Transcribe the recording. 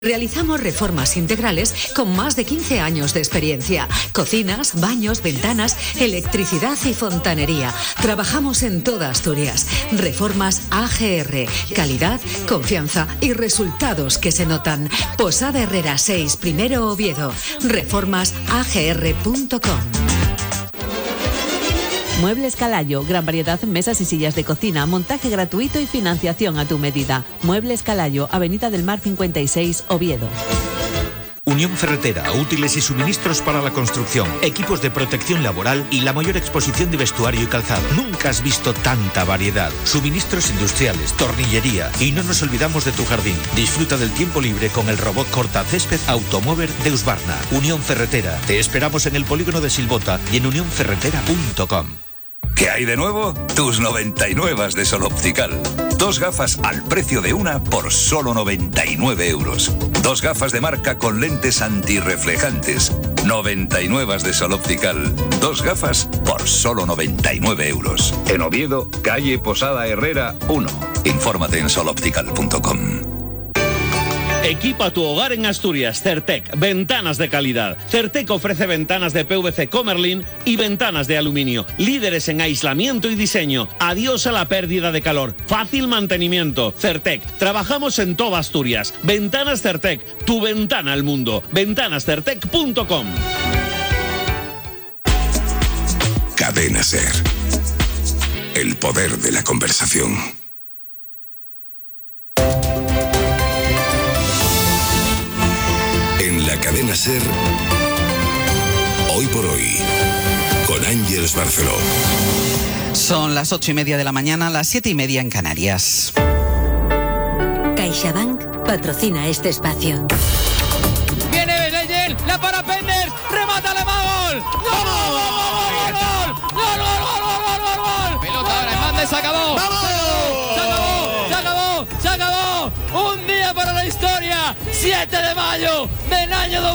Realizamos reformas integrales con más de 15 años de experiencia. Cocinas, baños, ventanas, electricidad y fontanería. Trabajamos en toda Asturias. Reformas AGR. Calidad, confianza y resultados que se notan. Posada Herrera 6, Primero Oviedo. Reformasagr.com. Muebles Calayo, gran variedad en mesas y sillas de cocina, montaje gratuito y financiación a tu medida. Muebles Calayo, Avenida del Mar 56, Oviedo. Unión Ferretera, útiles y suministros para la construcción, equipos de protección laboral y la mayor exposición de vestuario y calzado. Nunca has visto tanta variedad. Suministros industriales, tornillería y no nos olvidamos de tu jardín. Disfruta del tiempo libre con el robot cortacésped Automover de Husqvarna. Unión Ferretera. Te esperamos en el polígono de Silbota y en unionferretera.com. ¿Qué hay de nuevo? Tus 99 de Sol Optical. 2 gafas al precio de una por solo 99 euros. 2 gafas de marca con lentes antirreflejantes. 99 de Sol Optical. 2 gafas por solo 99 euros. En Oviedo, calle Posada Herrera 1. Infórmate en soloptical.com. Equipa tu hogar en Asturias. Certec, ventanas de calidad. Certec ofrece ventanas de PVC Comerlin y ventanas de aluminio. Líderes en aislamiento y diseño. Adiós a la pérdida de calor. Fácil mantenimiento. Certec. Trabajamos en toda Asturias. Ventanas Certec. Tu ventana al mundo. Ventanascertec.com. Cadena SER. El poder de la conversación. La Cadena SER, hoy por hoy, con Ángeles Barceló. Son las 8:30 de la mañana, las 7:30 en Canarias. CaixaBank patrocina este espacio. Viene Belleyen, la para Penders, remata Alemán, gol. ¡Gol! Pelota ahora, Hernández, se acabó. Se acabó. Un día para la historia. 7 de mayo del año 2000.